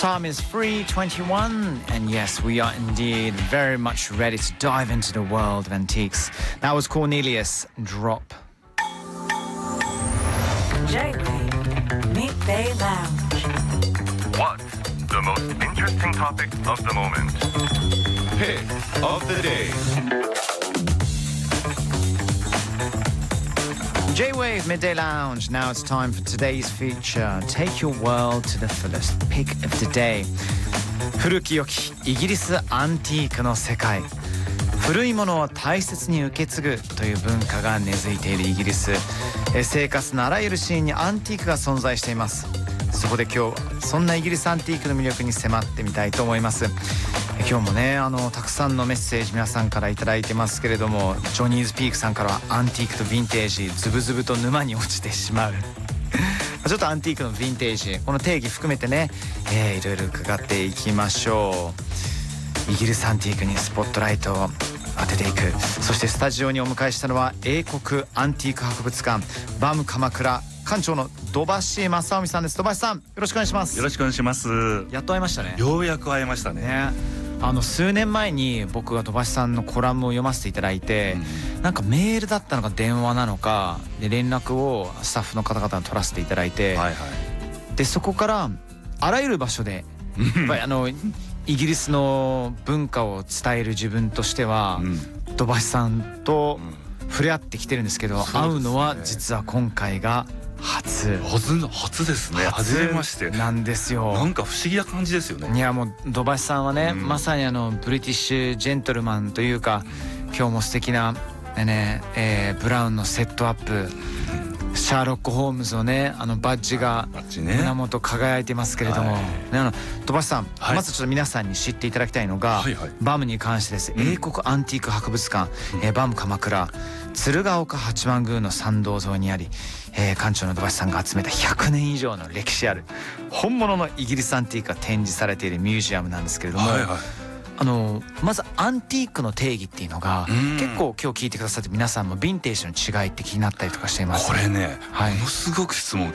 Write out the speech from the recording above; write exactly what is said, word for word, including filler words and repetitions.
Time is three twenty-one, and yes, we are indeed very much ready to dive into the world of antiques. That was Cornelius Drop. J-Wave Midday Lounge. What's the most interesting topic of the moment? Pick of the day. J-Wave Midday Lounge. Now it's time for today's feature. Take your world to the fullest. Pick of the day. 古き良きイギリスアンティークの世界。古いものを大切に受け継ぐという文化が根付いているイギリス。生活のあらゆるシーンにアンティークが存在しています。そこで今日はそんなイギリスアンティークの魅力に迫ってみたいと思います。今日もねあのたくさんのメッセージ皆さんからいただいてますけれども、ジョニーズピークさんからはアンティークとヴィンテージズブズブと沼に落ちてしまうちょっとアンティークのヴィンテージこの定義含めてね、えー、いろいろ伺っていきましょう。イギリスアンティークにスポットライトを当てていく。そしてスタジオにお迎えしたのは英国アンティーク博物館バム鎌倉館長の土橋正臣さんです。土橋さんよろしくお願いします。 よろしくお願いします。 やっと会いましたね。 ようやく会えましたね。 ねあの数年前に僕が土橋さんのコラムを読ませていただいて、うん、なんかメールだったのか電話なのかで連絡をスタッフの方々に取らせていただいて、はいはい、でそこからあらゆる場所でやっぱりあのイギリスの文化を伝える自分としては、うん、土橋さんと触れ合ってきてるんですけど、うん、会うのは実は今回が初初初ですね。初めましてなんですよ。 なんか不思議な感じですよね。 いやもう土橋さんはね、うん、まさにあのブリティッシュジェントルマンというか、今日も素敵なね、えー、ブラウンのセットアップ、うん、シャーロック・ホームズのねあのバッジが胸元輝いてますけれども、はい、ね、あの土橋さん、はい、まずちょっと皆さんに知っていただきたいのが、はいはい、バムに関してです。うん、英国アンティーク博物館、うん、えー、バム鎌倉鶴岡八幡宮の参道沿いにあり、えー、館長の土橋さんが集めたひゃくねん以上の歴史ある本物のイギリスアンティークが展示されているミュージアムなんですけれども、はいはい、あのまずアンティークの定義っていうのが結構今日聞いてくださって皆さんもヴィンテージの違いって気になったりとかしています。 これね、はい、ものすごく質問